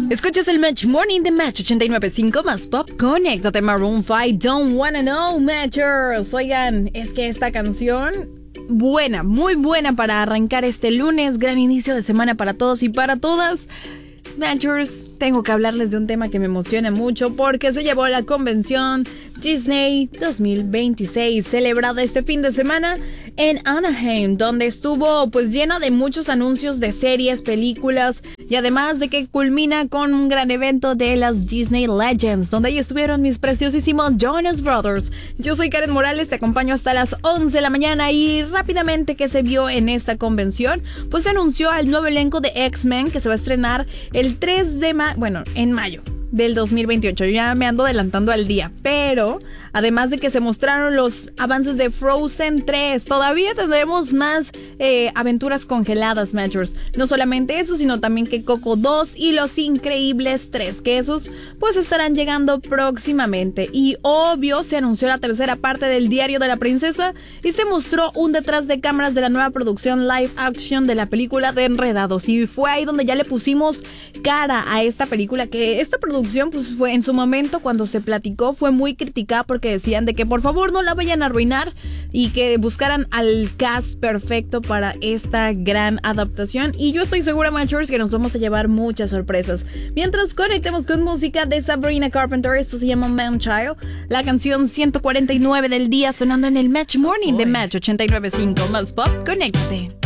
Escuchas el Match Morning de Match 89.5 más pop. Conéctate, Maroon 5, Don't Wanna Know, Matchers. Oigan, es que esta canción, buena, muy buena para arrancar este lunes. Gran inicio de semana para todos y para todas. Matchers, tengo que hablarles de un tema que me emociona mucho porque se llevó a la convención Disney 2026, celebrada este fin de semana en Anaheim, donde estuvo pues llena de muchos anuncios de series, películas y además de que culmina con un gran evento de las Disney Legends, donde ahí estuvieron mis preciosísimos Jonas Brothers. Yo soy Karen Morales, te acompaño hasta las 11 de la mañana y rápidamente que se vio en esta convención, pues se anunció al nuevo elenco de X-Men que se va a estrenar el 3 de en mayo del 2028. Ya me ando adelantando al día, pero además de que se mostraron los avances de Frozen 3, todavía tendremos más aventuras congeladas, Matchers. No solamente eso, sino también que Coco 2 y Los Increíbles 3, que esos pues estarán llegando próximamente. Y obvio, se anunció la tercera parte del Diario de la Princesa y se mostró un detrás de cámaras de la nueva producción live action de la película de Enredados. Y fue ahí donde ya le pusimos cara a esta película, que esta producción pues fue en su momento cuando se platicó fue muy criticada porque decían de que por favor no la vayan a arruinar y que buscaran al cast perfecto para esta gran adaptación, y yo estoy segura, Matchers, que nos vamos a llevar muchas sorpresas. Mientras conectemos con música de Sabrina Carpenter, esto se llama Man Child, la canción 149 del día sonando en el Match Morning de Match 89.5 más pop. Conéctate.